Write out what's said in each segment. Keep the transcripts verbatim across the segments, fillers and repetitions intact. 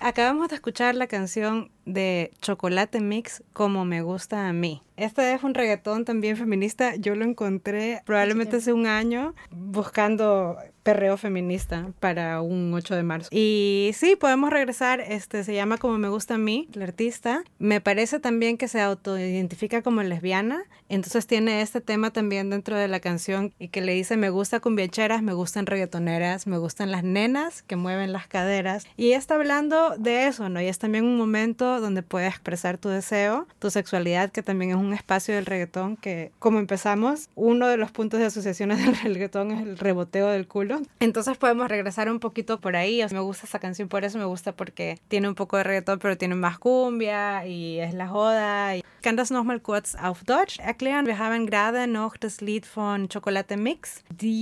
Acabamos de escuchar la canción de Chocolate Mix, Como Me Gusta a Mí. Este es un reggaetón también feminista. Yo lo encontré probablemente hace un año buscando perreo feminista para un ocho de marzo. Y sí, podemos regresar. Este se llama Como Me Gusta a Mí, la artista. Me parece también que se autoidentifica como lesbiana. Entonces tiene este tema también dentro de la canción y que le dice: me gusta cumbiancheras, me gustan reggaetoneras, me gustan las nenas que mueven las caderas. Y está hablando de eso, ¿no? Y es también un momento donde puedes expresar tu deseo, tu sexualidad, que también es un espacio del reggaetón que, como empezamos, uno de los puntos de asociaciones del reggaetón es el reboteo del culo. Entonces podemos regresar un poquito por ahí. O sea, me gusta esa canción por eso, me gusta porque tiene un poco de reggaetón, pero tiene más cumbia y es la joda. Ich kann das nochmal kurz auf Deutsch erklären. Wir haben gerade noch das Lied von Chocolate Mix.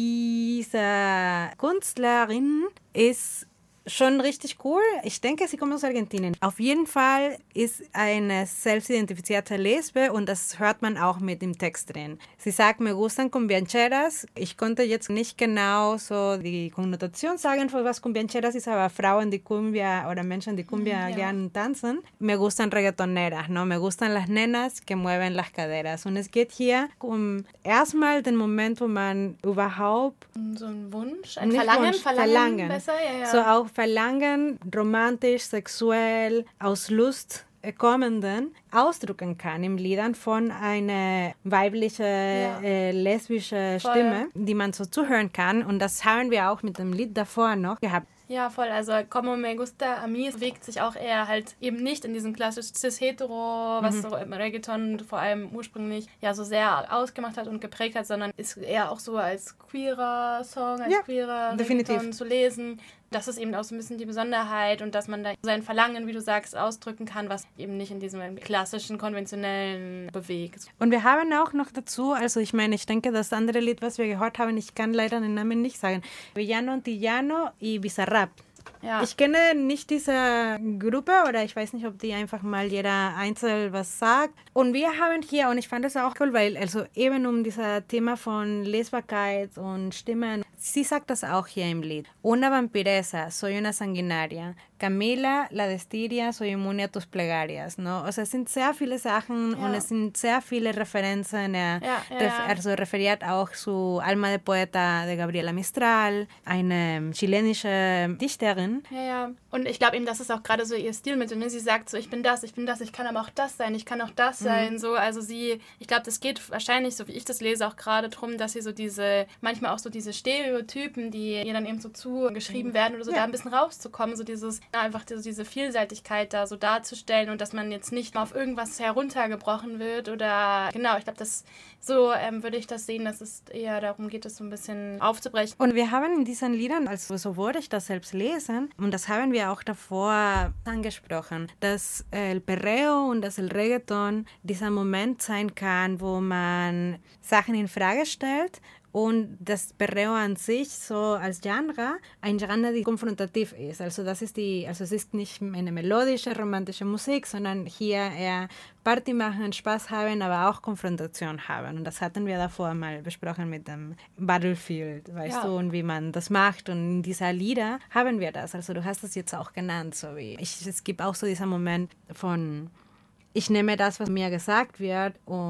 Diese Künstlerin ist schon richtig cool. Ich denke, sie kommt aus Argentinien. Auf jeden Fall ist eine selbstidentifizierte Lesbe und das hört man auch mit dem Text drin. Sie sagt, me gustan cumbiancheras. Ich konnte jetzt nicht genau so die Konnotation sagen, von was cumbiancheras ist, aber Frauen, die Cumbia oder Menschen, die Cumbia ja. gerne tanzen. Me gustan reggaetoneras, ¿no? Me gustan las nenas que mueven las caderas. Und es geht hier um erstmal den Moment, wo man überhaupt so ein Wunsch, ein Verlangen, Wunsch, Verlangen, Verlangen. Besser, ja, ja. So auch Verlangen, romantisch, sexuell, aus Lust kommenden, ausdrücken kann im Liedern von einer weiblichen, ja. äh, lesbischen Voll. Stimme, die man so zuhören kann. Und das haben wir auch mit dem Lied davor noch gehabt. Ja, voll. Also Como Me Gusta a Mí bewegt sich auch eher halt eben nicht in diesem klassisch cis-hetero, was mhm. so im Reggaeton vor allem ursprünglich ja so sehr ausgemacht hat und geprägt hat, sondern ist eher auch so als queerer Song, als ja, queerer definitiv. Reggaeton zu lesen. Das ist eben auch so ein bisschen die Besonderheit und dass man da sein Verlangen, wie du sagst, ausdrücken kann, was eben nicht in diesem klassischen, konventionellen bewegt. Und wir haben auch noch dazu, also ich meine, ich denke, das andere Lied, was wir gehört haben, ich kann leider den Namen nicht sagen, Villano Antillano y Bizarrap. Ja. Ich kenne nicht diese Gruppe oder ich weiß nicht, ob die einfach mal jeder einzeln was sagt. Und wir haben hier, und ich fand das auch cool, weil also eben um dieses Thema von Lesbarkeit und Stimmen, sie sagt das auch hier im Lied. Una vampiresa, soy una sanguinaria. Camila, la destiria, soy inmune a tus plegarias, ¿no? O sea, es sind sehr viele Sachen ja. und es sind sehr viele Referenzen. Er, ja, ja, ref, also referiert auch zu Alma de Poeta de Gabriela Mistral, eine chilenische Dichterin. Ja, ja. Und ich glaube eben, das ist auch gerade so ihr Stilmittel. Ne? Sie sagt so, ich bin das, ich bin das, ich kann aber auch das sein, ich kann auch das mhm. sein. So, also sie, ich glaube, das geht wahrscheinlich, so wie ich das lese, auch gerade darum, dass sie so diese, manchmal auch so diese Stereotypen, die ihr dann eben so zugeschrieben mhm. werden oder so, ja. da ein bisschen rauszukommen, so dieses einfach diese Vielfältigkeit da so darzustellen und dass man jetzt nicht mal auf irgendwas heruntergebrochen wird oder genau, ich glaube, das so ähm, würde ich das sehen, dass es eher darum geht, das so ein bisschen aufzubrechen. Und wir haben in diesen Liedern, also so wurde ich das selbst lesen und das haben wir auch davor angesprochen, dass el Perreo und dass el Reggaeton dieser Moment sein kann, wo man Sachen in Frage stellt. Und das Perreo an sich, so als Genre, ein Genre, die konfrontativ ist. Also das ist die, also es ist nicht eine melodische, romantische Musik, sondern hier eher Party machen, Spaß haben, aber auch Konfrontation haben. Und das hatten wir davor mal besprochen mit dem Battlefield, weißt ja. du, und wie man das macht. Und in dieser Lieder haben wir das. Also du hast das jetzt auch genannt, so wie ich, es gibt auch so dieser Moment von ich nehme das, was mir gesagt wird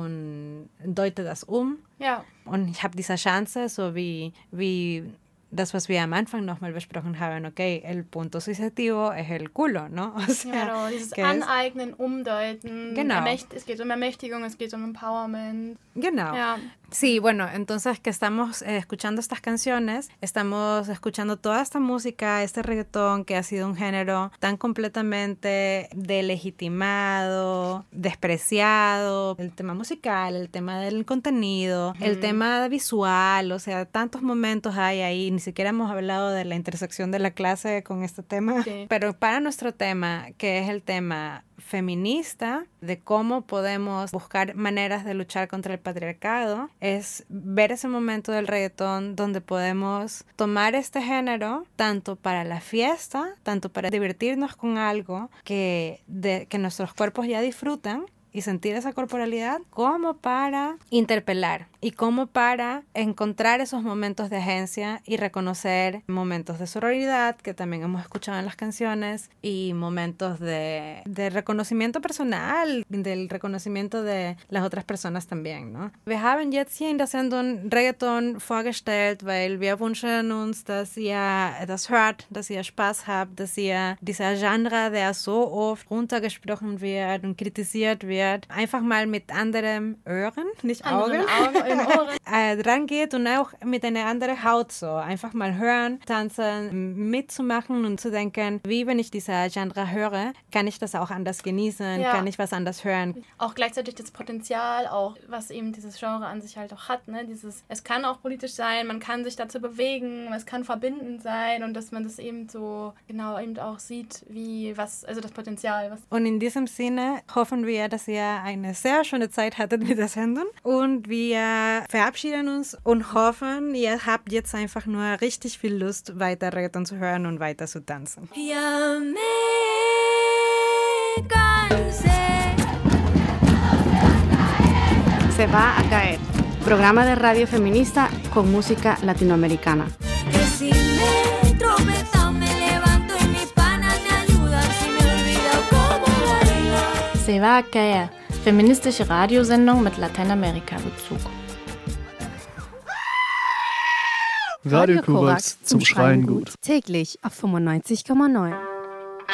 und deute das um. Ja. Und ich habe diese Chance, so wie, wie das, was wir am Anfang nochmal besprochen haben, okay, el punto susceptivo es el culo, ¿no? O sea, genau, dieses Aneignen, Umdeuten. Genau. Ermächt- es geht um Ermächtigung, es geht um Empowerment. Genau. Ja. Sí, bueno, entonces que estamos eh, escuchando estas canciones, estamos escuchando toda esta música, este reggaetón que ha sido un género tan completamente delegitimado, despreciado, el tema musical, el tema del contenido, mm. el tema visual, o sea, tantos momentos hay ahí, ni siquiera hemos hablado de la intersección de la clase con este tema, sí. Pero para nuestro tema, que es el tema feminista, de cómo podemos buscar maneras de luchar contra el patriarcado, es ver ese momento del reggaetón donde podemos tomar este género tanto para la fiesta, tanto para divertirnos con algo que, de, que nuestros cuerpos ya disfrutan y sentir esa corporalidad como para interpelar y como para encontrar esos momentos de agencia y reconocer momentos de sororidad que también hemos escuchado en las canciones y momentos de, de reconocimiento personal, del reconocimiento de las otras personas también, ¿no? Wir haben jetzt hier in der Sendung Reggaeton vorgestellt, weil wir wünschen uns, dass ihr das hört, dass ihr Spaß habt, dass ihr dieser Genre, der so oft runtergesprochen wird und kritisiert wird, einfach mal mit anderem Ohren, nicht Augen, Augen in Ohren. äh, dran geht und auch mit einer anderen Haut so. Einfach mal hören, tanzen, mitzumachen und zu denken, wie wenn ich dieser Genre höre, kann ich das auch anders genießen, Ja. kann ich was anders hören. Auch gleichzeitig das Potenzial, auch was eben dieses Genre an sich halt auch hat, ne? Dieses, es kann auch politisch sein, man kann sich dazu bewegen, es kann verbindend sein und dass man das eben so genau eben auch sieht, wie was, also das Potenzial. Was Und in diesem Sinne hoffen wir, dass ihr eine sehr schöne Zeit hattet mit der Sendung und wir verabschieden uns und hoffen, ihr habt jetzt einfach nur richtig viel Lust, weiter Reggaeton zu hören und weiter zu tanzen. Ya me cansé. Se va a caer. Programa de radio feminista con música latinoamericana. Que si me he tropezado me levanto y mis panas me ayudan si me olvido cómo bailar. Se va a caer. Feministische Radiosendung mit Lateinamerika-Bezug. Radio Korax zum Schreien gut. Täglich auf fünfundneunzig Komma neun.